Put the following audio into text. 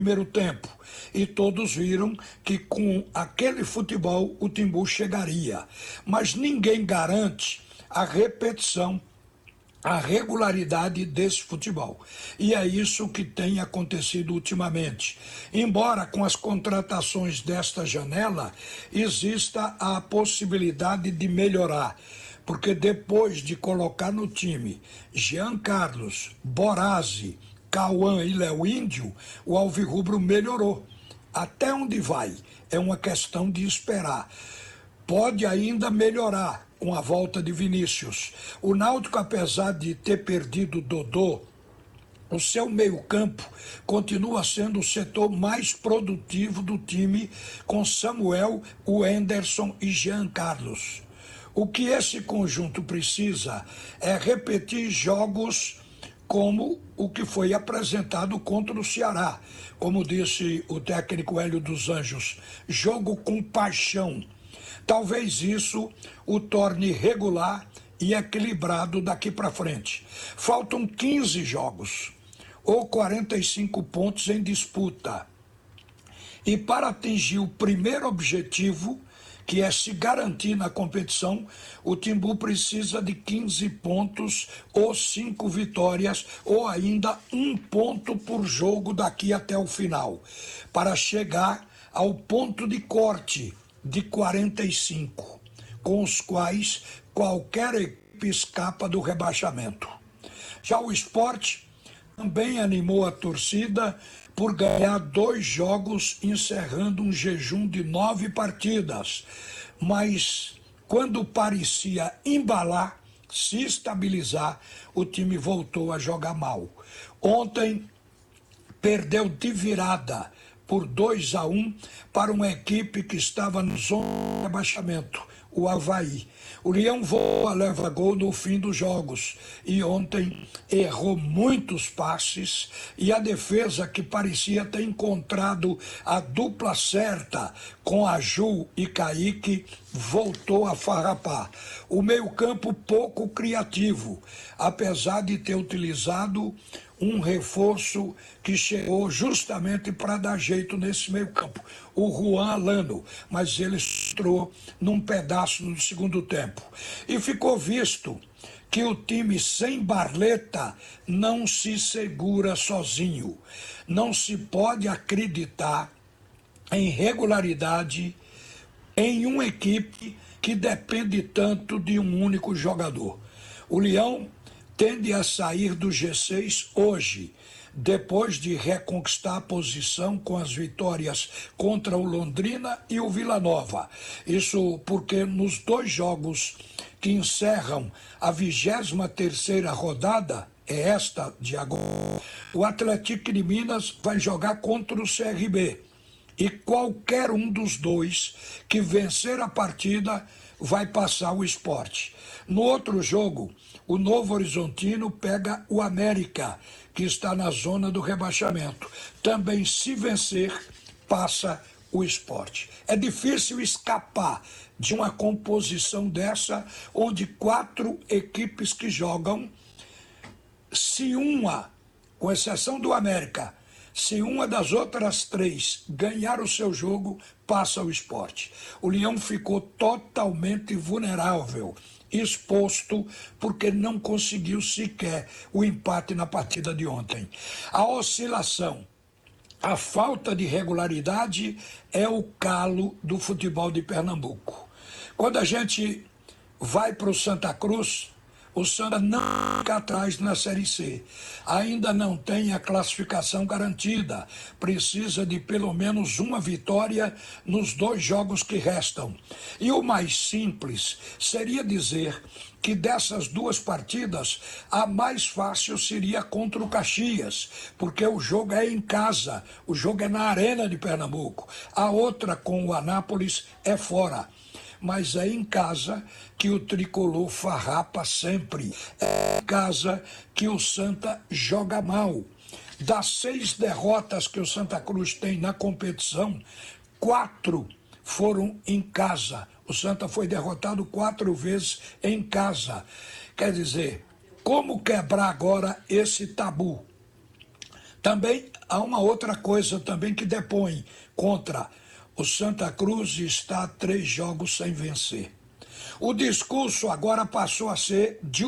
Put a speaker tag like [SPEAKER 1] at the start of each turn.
[SPEAKER 1] primeiro tempo e todos viram que com aquele futebol o Timbu chegaria. Mas ninguém garante a repetição, a regularidade desse futebol. E é isso que tem acontecido ultimamente. Embora com as contratações desta janela exista a possibilidade de melhorar, porque depois de colocar no time Jean Carlos, Borazzi, Cauã e Léo Índio, o alvirrubro melhorou. Até onde vai? É uma questão de esperar. Pode ainda melhorar com a volta de Vinícius. O Náutico, apesar de ter perdido o Dodô, o seu meio-campo continua sendo o setor mais produtivo do time, com Samuel, o Henderson e Jean Carlos. O que esse conjunto precisa é repetir jogos como o que foi apresentado contra o Ceará. Como disse o técnico Hélio dos Anjos, jogo com paixão. Talvez isso o torne regular e equilibrado daqui para frente. Faltam 15 jogos, ou 45 pontos em disputa. E para atingir o primeiro objetivo, que é se garantir na competição, o Timbu precisa de 15 pontos ou 5 vitórias, ou ainda 1 ponto por jogo daqui até o final, para chegar ao ponto de corte de 45, com os quais qualquer equipe escapa do rebaixamento. Já o Sport também animou a torcida por ganhar 2 jogos, encerrando um jejum de 9 partidas. Mas quando parecia embalar, se estabilizar, o time voltou a jogar mal. Ontem perdeu de virada por 2-1 para uma equipe que estava no zona de rebaixamento, o Avaí. O Leão voa, leva gol no fim dos jogos e ontem errou muitos passes e a defesa, que parecia ter encontrado a dupla certa com Aju e Kaique, voltou a farrapar. O meio-campo pouco criativo, apesar de ter utilizado um reforço que chegou justamente para dar jeito nesse meio campo, o Juan Alano, mas ele entrou num pedaço no segundo tempo. E ficou visto que o time sem Barleta não se segura sozinho. Não se pode acreditar em regularidade em uma equipe que depende tanto de um único jogador. O Leão tende a sair do G6 hoje, depois de reconquistar a posição com as vitórias contra o Londrina e o Vila Nova. Isso porque nos 2 jogos que encerram a 23ª rodada, é esta de agora, o Atlético de Minas vai jogar contra o CRB. E qualquer um dos 2 que vencer a partida vai passar o Sport. No outro jogo, o Novo Horizontino pega o América, que está na zona do rebaixamento. Também, se vencer, passa o Sport. É difícil escapar de uma composição dessa, onde 4 equipes que jogam, se uma, com exceção do América, se uma das outras 3 ganhar o seu jogo, passa o Sport. O Leão ficou totalmente vulnerável, exposto, porque não conseguiu sequer o empate na partida de ontem. A oscilação, a falta de regularidade é o calo do futebol de Pernambuco. Quando a gente vai para o Santa Cruz, o Santa não fica atrás na Série C. Ainda não tem a classificação garantida. Precisa de pelo menos uma vitória nos 2 jogos que restam. E o mais simples seria dizer que dessas 2 partidas, a mais fácil seria contra o Caxias, porque o jogo é em casa, o jogo é na Arena de Pernambuco. A outra, com o Anápolis, é fora. Mas é em casa que o tricolor farrapa sempre. É em casa que o Santa joga mal. Das 6 derrotas que o Santa Cruz tem na competição, 4 foram em casa. O Santa foi derrotado 4 vezes em casa. Quer dizer, como quebrar agora esse tabu? Também há uma outra coisa também que depõe contra o Santa Cruz e está 3 jogos sem vencer. O discurso agora passou a ser de